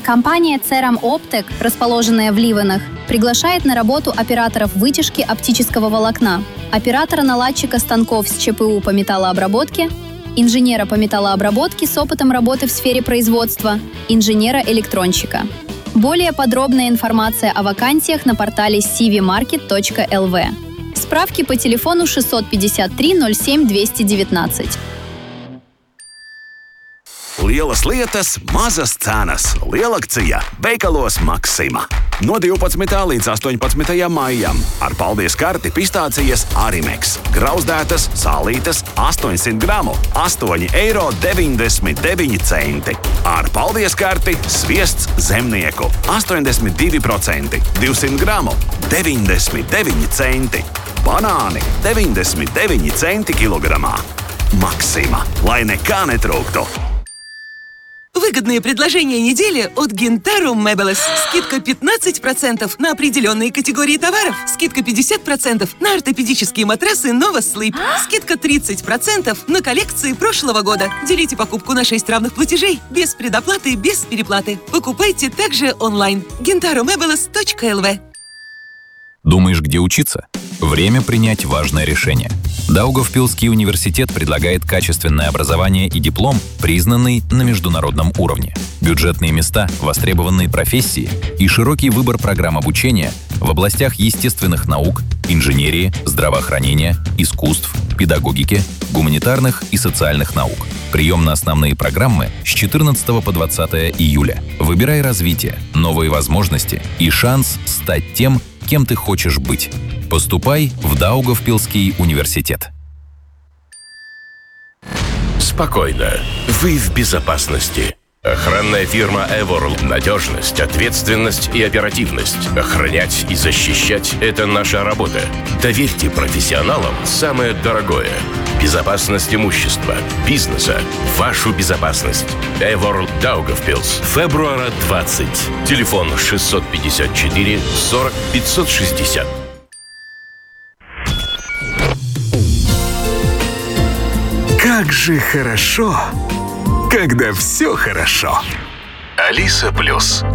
Компания Ceram Optek, расположенная в Ливенах, приглашает на работу операторов вытяжки оптического волокна, оператора-наладчика станков с ЧПУ по металлообработке, инженера по металлообработке с опытом работы в сфере производства, инженера-электронщика. Более подробная информация о вакансиях на портале cvmarket.lv. Справки по телефону 653 07 219. Lielas lietas, mazas cenas. Lielakcija veikalos Maksima. No 12. līdz 18. maijam ar paldies karti pistācijas Arimex. Grauzdētas, sālītas, 800 gramu, 8,99 €. Ar paldies karti sviests zemnieku, 82%, 200 gramu, 99 centi. Banāni, 99 centi kilogramā. Maksima, lai nekā netrūktu. Выгодные предложения недели от Gentarum Meubles. Скидка 15% на определенные категории товаров. Скидка 50% на ортопедические матрасы Nova Sleep. Скидка 30% на коллекции прошлого года. Делите покупку на 6 равных платежей. Без предоплаты, без переплаты. Покупайте также онлайн. gentarumeubles.lv. Думаешь, где учиться? Время принять важное решение. Даугавпилский университет предлагает качественное образование и диплом, признанный на международном уровне. Бюджетные места, востребованные профессии и широкий выбор программ обучения в областях естественных наук, инженерии, здравоохранения, искусств, педагогики, гуманитарных и социальных наук. Прием на основные программы с 14 по 20 июля. Выбирай развитие, новые возможности и шанс стать тем, кем ты хочешь быть. Поступай в Даугавпилский университет. Спокойно. Вы в безопасности. Охранная фирма Eworld. Надежность, ответственность и оперативность. Охранять и защищать – это наша работа. Доверьте профессионалам самое дорогое. Безопасность имущества, бизнеса, вашу безопасность. Eworld Daugavpils. Февруара 20. Телефон 654 40 560. Как же хорошо, когда все хорошо. Алиса Плюс.